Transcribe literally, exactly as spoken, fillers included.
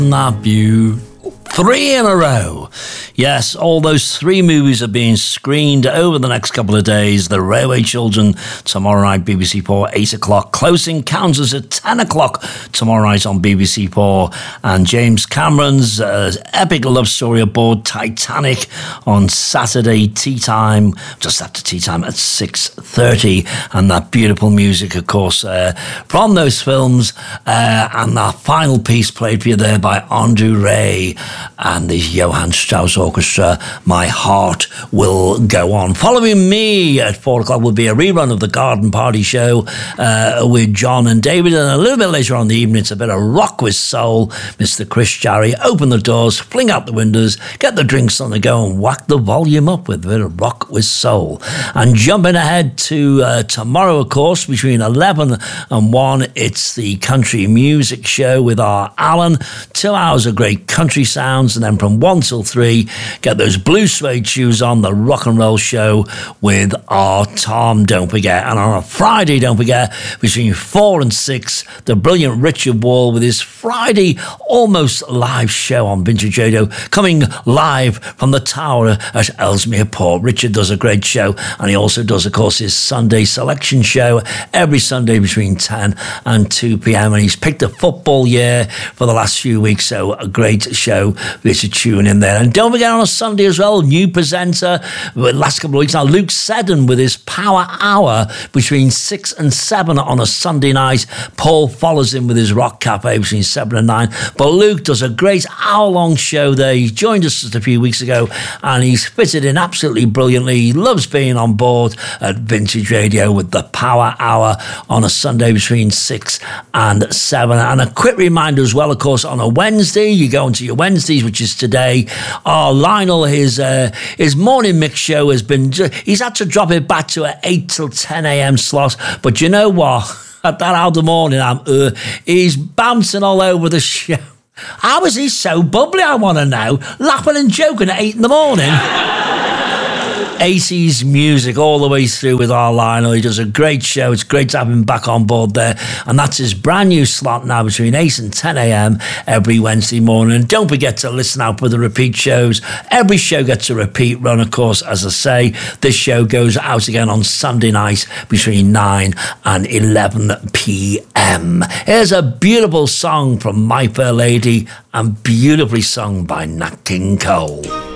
That view. Three in a row. Yes, all those three movies are being screened over the next couple of days. The Railway Children tomorrow night, B B C Four, eight o'clock. Close Encounters at ten o'clock tomorrow night on B B C Four. And James Cameron's uh, epic love story aboard Titanic on Saturday tea time, just after tea time at six thirty. And that beautiful music, of course, uh, from those films. Uh, and that final piece played for you there by Andrew Ray and the Johann Strauss Orchestra, My Heart Will Go On. Following me at four o'clock will be a rerun of the Garden Party show uh, with John and David, and a little bit later on in the evening it's a bit of rock with soul. Mister Chris Jarry, open the doors, fling out the windows, get the drinks on the go and whack the volume up with a bit of rock with soul. And jumping ahead to uh, tomorrow, of course, between eleven and one, it's the Country Music Show with our Alan. Two hours of great country sounds, and then from one till three, get those blue suede shoes on, the rock and roll show with our Tom, don't forget. And on a Friday, don't forget, between four and six, the brilliant Richard Wall with his Friday almost live show on Vintage Radio, coming live from the Tower at Ellesmere Port. Richard does a great show, and he also does, of course, his Sunday selection show every Sunday between ten and two p.m. And he's picked a football year for the last few weeks, so a great show to tune in there. And don't forget on a Sunday as well, new presenter the last couple of weeks now, Luke Seddon with his Power Hour between six and seven on a Sunday night. Paul follows him with his Rock Cafe between seven and nine. But Luke does a great hour-long show there. He joined us just a few weeks ago and he's fitted in absolutely brilliantly. He loves being on board at Vintage Radio with the Power Hour on a Sunday between six and seven. And a quick reminder as well, of course, on a Wednesday, you go into your Wednesdays, which is today. Oh, Lionel, his uh, his morning mix show has been, he's had to drop it back to an eight till ten a.m. slot. But you know what? At that hour of the morning, I'm, uh, he's bouncing all over the show. How is he so bubbly, I want to know? Laughing and joking at eight in the morning. eighties music all the way through with our Lionel. He does a great show. It's great to have him back on board there. And that's his brand new slot now between eight and ten a.m. every Wednesday morning. And don't forget to listen out for the repeat shows. Every show gets a repeat run, of course. As I say, this show goes out again on Sunday night between nine and eleven p.m. Here's a beautiful song from My Fair Lady and beautifully sung by Nat King Cole.